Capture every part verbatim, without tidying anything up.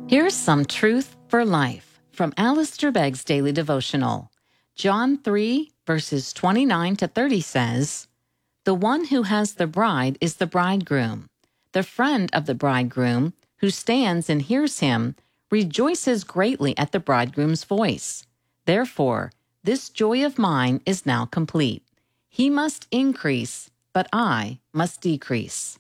Here's some truth for life from Alistair Begg's Daily Devotional. John three, verses twenty-nine to thirty says, "The one who has the bride is the bridegroom. The friend of the bridegroom, who stands and hears him, rejoices greatly at the bridegroom's voice. Therefore, this joy of mine is now complete. He must increase, but I must decrease."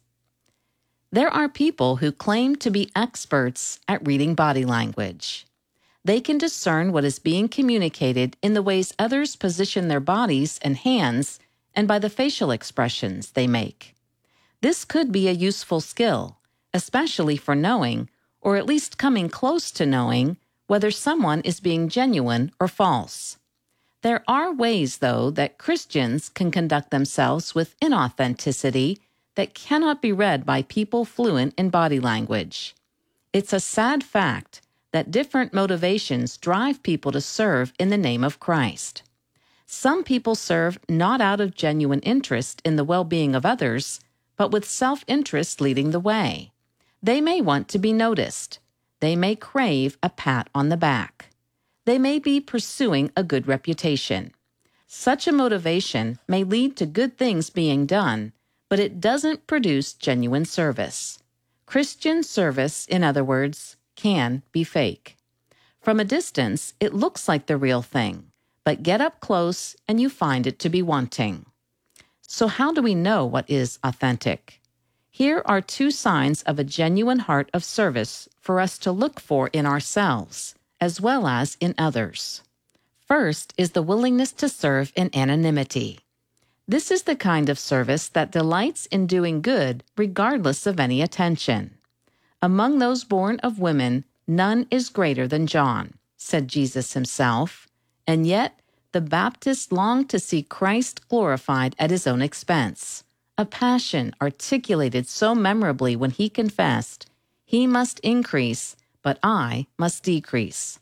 There are people who claim to be experts at reading body language. They can discern what is being communicated in the ways others position their bodies and hands and by the facial expressions they make. This could be a useful skill, especially for knowing, or at least coming close to knowing, whether someone is being genuine or false. There are ways, though, that Christians can conduct themselves with inauthenticity that cannot be read by people fluent in body language. It's a sad fact that different motivations drive people to serve in the name of Christ. Some people serve not out of genuine interest in the well-being of others, but with self-interest leading the way. They may want to be noticed. They may crave a pat on the back. They may be pursuing a good reputation. Such a motivation may lead to good things being done, but it doesn't produce genuine service. Christian service, in other words, can be fake. From a distance, it looks like the real thing, but get up close and you find it to be wanting. So how do we know what is authentic? Here are two signs of a genuine heart of service for us to look for in ourselves, as well as in others. First is the willingness to serve in anonymity. This is the kind of service that delights in doing good regardless of any attention. "Among those born of women, none is greater than John," said Jesus himself, and yet the Baptist longed to see Christ glorified at his own expense, a passion articulated so memorably when he confessed, "He must increase, but I must decrease."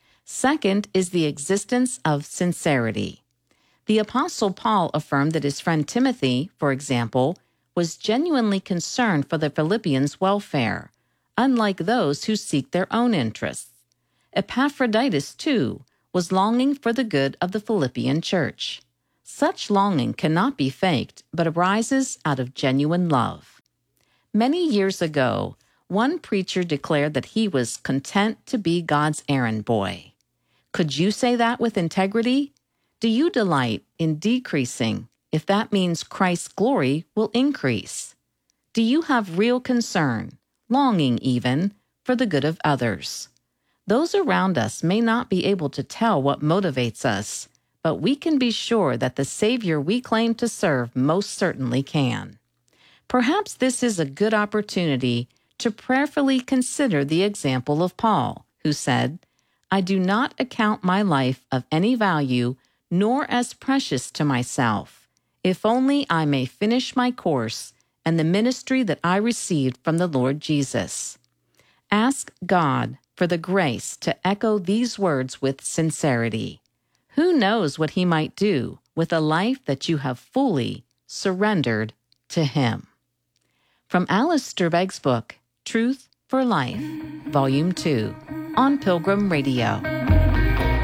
Second is the existence of sincerity. The Apostle Paul affirmed that his friend Timothy, for example, was genuinely concerned for the Philippians' welfare, unlike those who seek their own interests. Epaphroditus, too, was longing for the good of the Philippian church. Such longing cannot be faked, but arises out of genuine love. Many years ago, one preacher declared that he was content to be God's errand boy. Could you say that with integrity? Do you delight in decreasing if that means Christ's glory will increase? Do you have real concern, longing even, for the good of others? Those around us may not be able to tell what motivates us, but we can be sure that the Savior we claim to serve most certainly can. Perhaps this is a good opportunity to prayerfully consider the example of Paul, who said, "I do not account my life of any value nor as precious to myself, if only I may finish my course and the ministry that I received from the Lord Jesus." Ask God for the grace to echo these words with sincerity. Who knows what He might do with a life that you have fully surrendered to Him? From Alistair Begg's book, Truth for Life, Volume two, on Pilgrim Radio.